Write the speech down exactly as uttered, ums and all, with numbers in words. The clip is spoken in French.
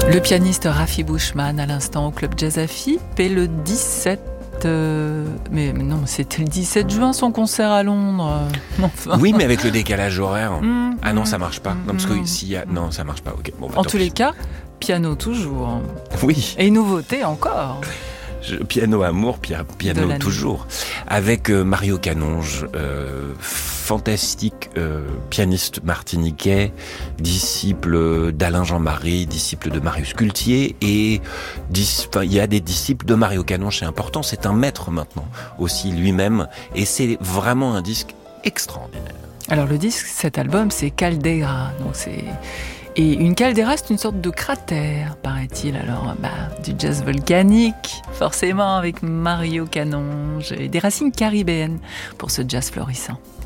Le pianiste Rafi Bushman à l'instant au Club Jazz à Fippe et le dix-sept euh, mais, mais non, c'était le dix-sept juin son concert à Londres. Enfin. Oui, mais avec le décalage horaire. Mmh, ah non, ça marche pas. Mmh, non, parce que mmh. s'il y a... non, ça marche pas. Ok. Bon, bah, en tant tous pis. les cas, piano toujours. Oui. Et nouveauté encore. Je, piano amour, pia, piano toujours. Avec euh, Mario Canonge, euh, fantastique euh, pianiste martiniquais, disciple d'Alain Jean-Marie, disciple de Marius Cultier, et dis, il y a des disciples de Mario Canonge, c'est important, c'est un maître maintenant aussi lui-même, et c'est vraiment un disque extraordinaire. Alors le disque, cet album, c'est Caldera, donc c'est... Et une caldeira, c'est une sorte de cratère, paraît-il. Alors, bah, du jazz volcanique, forcément, avec Mario Canonge, et des racines caribéennes pour ce jazz florissant.